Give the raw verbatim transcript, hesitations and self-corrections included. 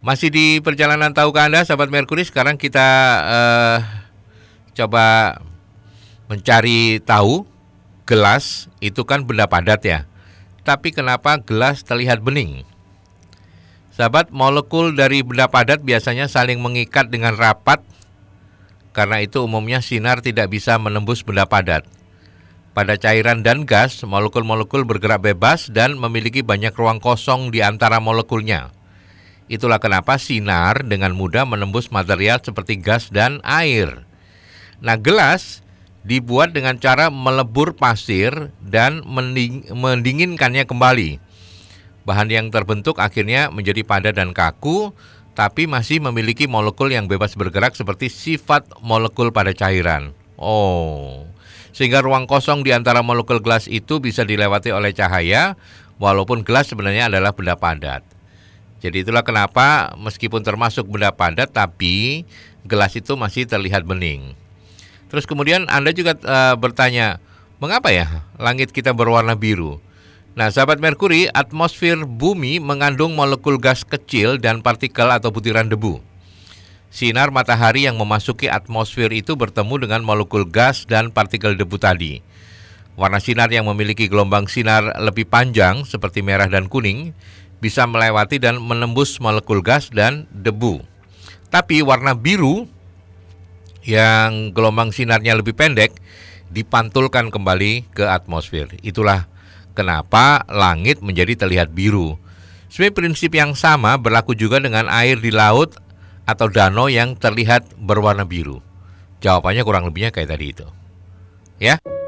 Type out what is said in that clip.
Masih di perjalanan tahukah Anda, sahabat Merkuri? Sekarang kita uh, coba mencari tahu gelas itu kan benda padat ya. Tapi kenapa gelas terlihat bening? Sahabat, molekul dari benda padat biasanya saling mengikat dengan rapat. Karena itu umumnya sinar tidak bisa menembus benda padat. Pada cairan dan gas, molekul-molekul bergerak bebas dan memiliki banyak ruang kosong di antara molekulnya. Itulah kenapa sinar dengan mudah menembus material seperti gas dan air. Nah, gelas dibuat dengan cara melebur pasir dan mending, mendinginkannya kembali. Bahan yang terbentuk akhirnya menjadi padat dan kaku, tapi masih memiliki molekul yang bebas bergerak seperti sifat molekul pada cairan. Oh, sehingga ruang kosong di antara molekul gelas itu bisa dilewati oleh cahaya, walaupun gelas sebenarnya adalah benda padat. Jadi itulah kenapa meskipun termasuk benda padat, tapi gelas itu masih terlihat bening. Terus kemudian Anda juga e, bertanya, mengapa ya langit kita berwarna biru? Nah, sahabat Merkuri, atmosfer bumi mengandung molekul gas kecil dan partikel atau butiran debu. Sinar matahari yang memasuki atmosfer itu bertemu dengan molekul gas dan partikel debu tadi. Warna sinar yang memiliki gelombang sinar lebih panjang seperti merah dan kuning bisa melewati dan menembus molekul gas dan debu. Tapi warna biru yang gelombang sinarnya lebih pendek dipantulkan kembali ke atmosfer. Itulah kenapa langit menjadi terlihat biru. Sebenarnya prinsip yang sama berlaku juga dengan air di laut atau danau yang terlihat berwarna biru. Jawabannya kurang lebihnya kayak tadi itu. Ya.